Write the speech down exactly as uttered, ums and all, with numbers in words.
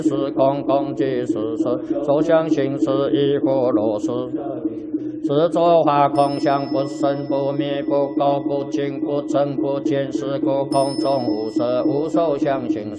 是空空即是实，所相行识亦复如是。是作化空相，不生不灭，不垢不净，不增不减，是故空中无色，无受相行识。